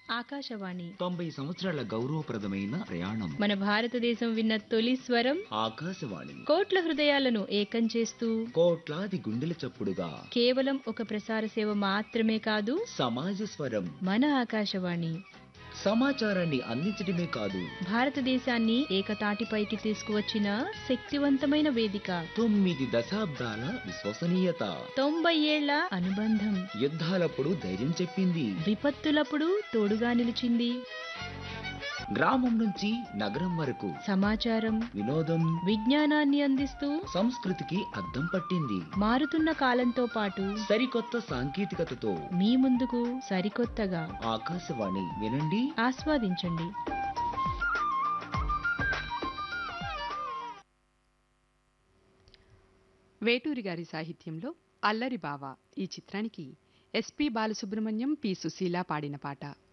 ఆకాశవాణి 90 సంవత్సరాల గౌరవప్రదమైన ప్రయాణం. మన భారతదేశం విన్న తొలి స్వరం ఆకాశవాణి కోట్ల హృదయాలను ఏకం చేస్తూ కోట్లాది గుండెల చప్పుడుగా కేవలం ఒక ప్రసార సేవ మాత్రమే కాదు, సమాజ స్వరం. మన ఆకాశవాణి సమాచారాన్ని అందించడమే కాదు, భారతదేశాన్ని ఏకతాటిపైకి తీసుకువచ్చిన శక్తివంతమైన వేదిక. 9 దశాబ్దాల విశ్వసనీయత. 90 ఏళ్ల అనుబంధం. యుద్ధాలప్పుడు ధైర్యం చెప్పింది, విపత్తులప్పుడు తోడుగా నిలిచింది. గ్రామం నుంచి నగరం వరకు సమాచారం, వినోదం, విజ్ఞానాన్ని అందిస్తూ సంస్కృతికి అద్దం పట్టింది. మారుతున్న కాలంతో పాటు సరికొత్త సాంకేతికతతో మీ ముందుకు సరికొత్తగా. ఆకాశవాణి వినండి, ఆస్వాదించండి. వేటూరి గారి సాహిత్యంలో అల్లరి బావ ఈ చిత్రానికి ఎస్పి బాలసుబ్రహ్మణ్యం, పి సుశీల పాడిన పాట.